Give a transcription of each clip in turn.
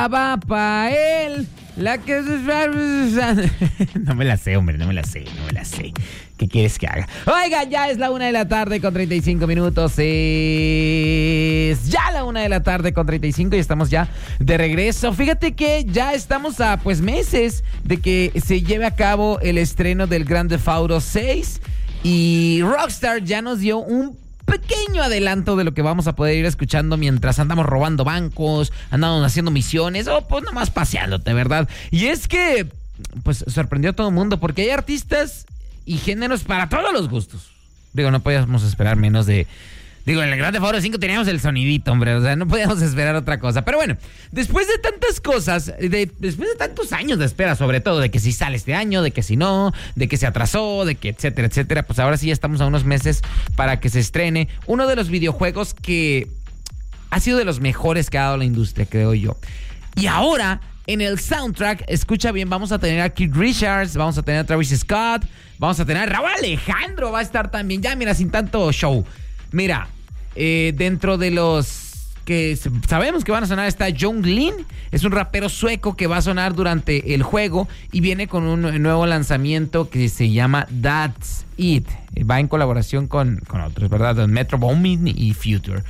va pa' él, la que... No me la sé, hombre, no me la sé. ¿Qué quieres que haga? Oiga, ya es la 1:35 p.m. Es ya la 1:35 p.m. y estamos ya de regreso. Fíjate que ya estamos a meses de que se lleve a cabo el estreno del Grand Theft Auto 6 y Rockstar ya nos dio un pequeño adelanto de lo que vamos a poder ir escuchando mientras andamos robando bancos, andamos haciendo misiones o pues nomás paseándote, ¿verdad? Y es que pues sorprendió a todo el mundo porque hay artistas y géneros para todos los gustos. Digo, no podíamos esperar menos de... Digo, en el Grand Theft Auto 5 teníamos el sonidito, hombre. O sea, no podíamos esperar otra cosa. Pero bueno, después de tantas cosas, después de tantos años de espera, sobre todo, de que si sale este año, de que si no, de que se atrasó, de que etcétera, etcétera, pues ahora sí ya estamos a unos meses para que se estrene uno de los videojuegos que ha sido de los mejores que ha dado la industria, creo yo. Y ahora, en el soundtrack, escucha bien, vamos a tener a Keith Richards, vamos a tener a Travis Scott, vamos a tener a Rauw Alejandro, va a estar también. Ya, mira, sin tanto show. Mira, dentro de los que sabemos que van a sonar está John Glenn, es un rapero sueco que va a sonar durante el juego y viene con un nuevo lanzamiento que se llama That's It. Va en colaboración con otros, ¿verdad? Metro Boomin y Future.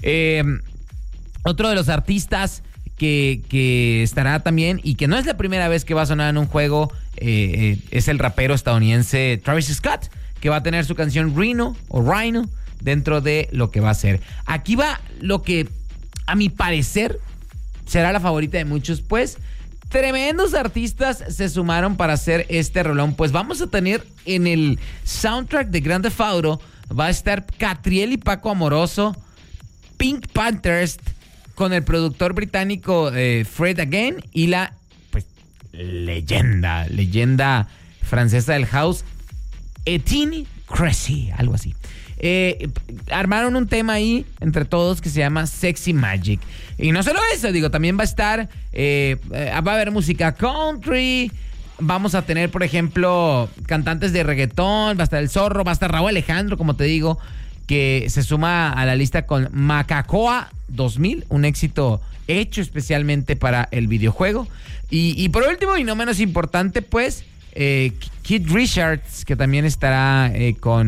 Otro de los artistas que estará también y que no es la primera vez que va a sonar en un juego es el rapero estadounidense Travis Scott, que va a tener su canción Rhino dentro de lo que va a ser. Aquí va lo que, a mi parecer, será la favorita de muchos, pues tremendos artistas se sumaron para hacer este rolón. Pues vamos a tener en el soundtrack de Grand Theft Auto, va a estar Catriel y Paco Amoroso, Pink Panthers, con el productor británico Fred Again y la pues leyenda francesa del house, Etienne Cressy, algo así. Armaron un tema ahí entre todos que se llama Sexy Magic. Y no solo eso, digo, también va a estar, va a haber música country, vamos a tener, por ejemplo, cantantes de reggaetón, va a estar El Zorro, va a estar Rauw Alejandro, como te digo, que se suma a la lista con Macacoa 2000, un éxito hecho especialmente para el videojuego. Y por último, y no menos importante, pues, Keith Richards, que también estará con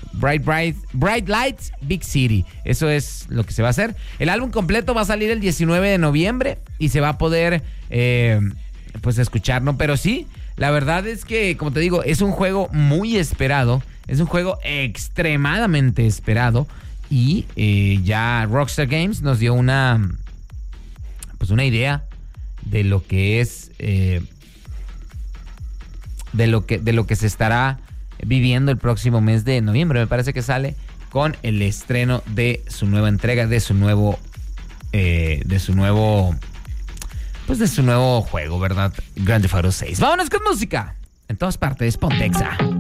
Bright Lights, Big City. Eso es lo que se va a hacer. El álbum completo va a salir el 19 de noviembre y se va a poder pues escuchar, ¿no? Pero sí, la verdad es que, como te digo, es un juego muy esperado. Es un juego extremadamente esperado. Y ya Rockstar Games nos dio una idea de lo que es... De lo que se estará viviendo el próximo mes de noviembre. Me parece que sale con el estreno de su nueva entrega, de su nuevo juego, ¿verdad? Grand Theft Auto 6. Vámonos con música. En todas partes, Pontexa.